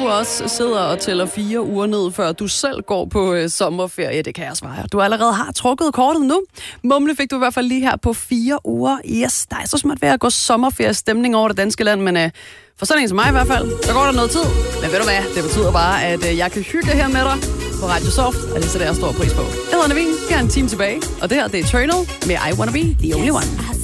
også sidder og tæller 4 uger ned, før du selv går på sommerferie. Det kan jeg svare. Du allerede har trukket kortet nu. Mumle fik du i hvert fald lige her på 4 uger. Yes, der er så smart ved at gå sommerferiestemning over det danske land, men for sådan en som mig i hvert fald, så går der noget tid. Men ved du hvad, det betyder bare, at jeg kan hygge her med dig på Radio Soft, og det sætter jeg stor pris på. Jeg hedder Naveen, jeg har en time tilbage, og det her det er Eternal med I Wanna Be The Only One.